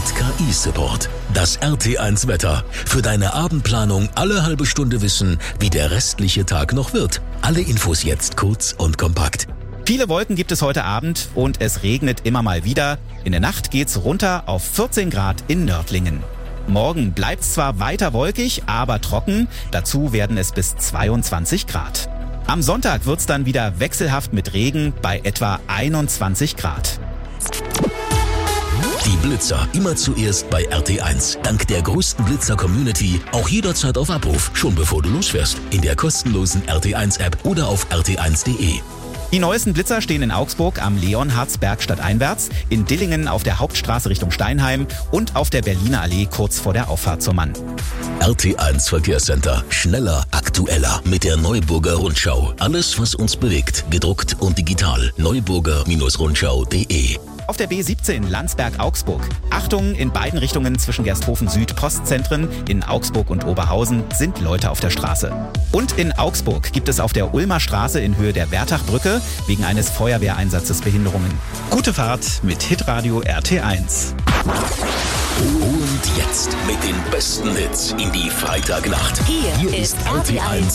KI-Support. Das RT1 Wetter. Für deine Abendplanung alle halbe Stunde wissen, wie der restliche Tag noch wird. Alle Infos jetzt kurz und kompakt. Viele Wolken gibt es heute Abend und es regnet immer mal wieder. In der Nacht geht's runter auf 14 Grad in Nördlingen. Morgen bleibt's zwar weiter wolkig, aber trocken. Dazu werden es bis 22 Grad. Am Sonntag wird's dann wieder wechselhaft mit Regen bei etwa 21 Grad. Die Blitzer immer zuerst bei RT1. Dank der größten Blitzer-Community auch jederzeit auf Abruf, schon bevor du losfährst. In der kostenlosen RT1-App oder auf rt1.de. Die neuesten Blitzer stehen in Augsburg am Leonhardsberg stadteinwärts, in Dillingen auf der Hauptstraße Richtung Steinheim und auf der Berliner Allee kurz vor der Auffahrt zur Mann. RT1 Verkehrscenter. Schneller, aktueller mit der Neuburger Rundschau. Alles, was uns bewegt, gedruckt und digital. neuburger-rundschau.de. Auf der B17 Landsberg-Augsburg. Achtung, in beiden Richtungen zwischen Gersthofen Süd Postzentren in Augsburg und Oberhausen sind Leute auf der Straße. Und in Augsburg gibt es auf der Ulmer Straße in Höhe der Wertachbrücke wegen eines Feuerwehreinsatzes Behinderungen. Gute Fahrt mit Hitradio RT1. Und jetzt mit den besten Hits in die Freitagnacht. Hier ist RT1